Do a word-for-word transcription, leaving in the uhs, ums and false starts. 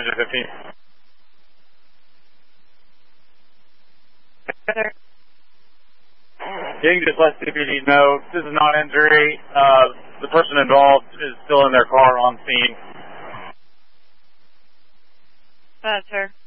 engine fifteen. Sir. You can just let C P D know this is not injury. Uh, the person involved is still in their car on scene. Uh, sir.